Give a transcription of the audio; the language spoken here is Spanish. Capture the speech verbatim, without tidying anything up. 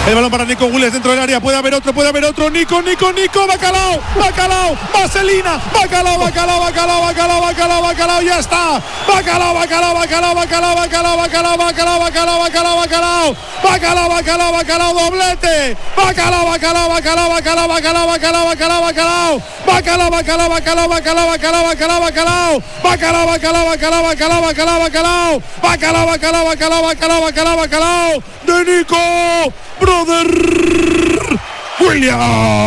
El balón para Nico Williams dentro del área. Puede haber otro, puede haber otro. Nico, Nico, Nico. Bacalao, Bacalao, Vaselina. Bacalao, Bacalao, Bacalao, Bacalao, Bacalao, Bacalao. Ya está. Bacalao, Bacalao, Bacalao, Bacalao, Bacalao, Bacalao, Bacalao, Bacalao, Bacalao, Bacalao. Bacalao, Bacalao, Bacalao, doblete. Bacalao, Bacalao, Bacalao, Bacalao, Bacalao, Bacalao, Bacalao, Bacalao. Bacalao, Bacalao, Bacalao, Bacalao, Bacalao, Bacalao, Bacalao. Bacalao, Bacalao, Bacalao, Bacalao, Bacalao, Bacalao. Bacalao, Bacalao, Bacalao, Bacalao, Bacalao, Bacalao. De Nico, brother Williams.